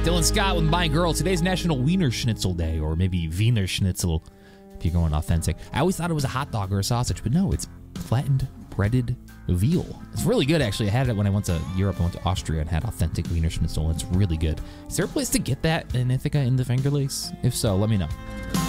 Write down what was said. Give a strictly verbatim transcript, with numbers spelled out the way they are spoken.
Dylan Scott with My Girl. Today's National Wiener Schnitzel Day, or maybe Wiener Schnitzel if you're going authentic. I always thought it was a hot dog or a sausage, but no, it's flattened, breaded veal. It's really good, actually. I had it when I went to Europe. I went to Austria and had authentic Wiener Schnitzel. It's really good. Is there a place to get that in Ithaca in the Finger Lakes? If so, let me know.